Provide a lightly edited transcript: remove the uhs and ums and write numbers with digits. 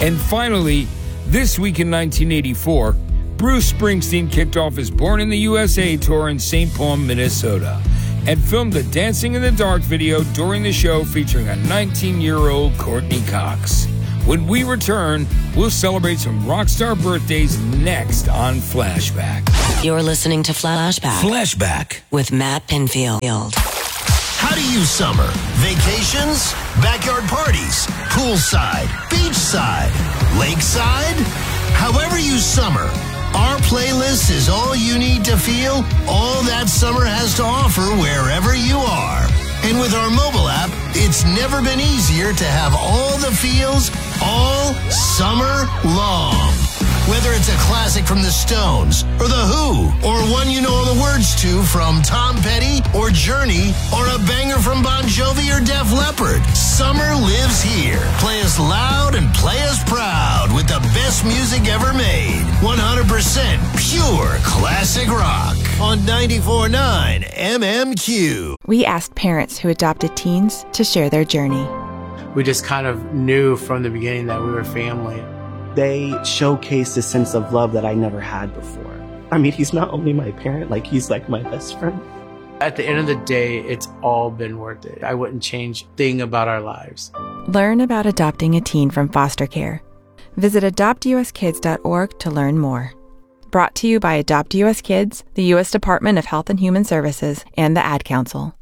And finally, this week in 1984, Bruce Springsteen kicked off his Born in the USA tour in St. Paul, Minnesota, and filmed a Dancing in the Dark video during the show featuring a 19-year-old Courtney Cox. When we return, we'll celebrate some rock star birthdays next on Flashback. You're listening to Flashback. Flashback With Matt Pinfield. How to use summer. Vacations, backyard parties, poolside, beachside, lakeside. However you summer, our playlist is all you need to feel all that summer has to offer wherever you are. And with our mobile app, it's never been easier to have all the feels all summer long. Whether it's a classic from the Stones, or The Who, or one you know all the words to from Tom Petty or Journey, or a banger from Bon Jovi or Def Leppard, summer lives here. Play us loud and play us proud with the best music ever made. 100% pure classic rock on 94.9 MMQ. We asked parents who adopted teens to share their journey. We just kind of knew from the beginning that we were family. They showcased a sense of love that I never had before. I mean, he's not only my parent, like he's like my best friend. At the end of the day, it's all been worth it. I wouldn't change a thing about our lives. Learn about adopting a teen from foster care. Visit adoptuskids.org to learn more. Brought to you by Adopt US Kids, the U.S. Department of Health and Human Services, and the Ad Council.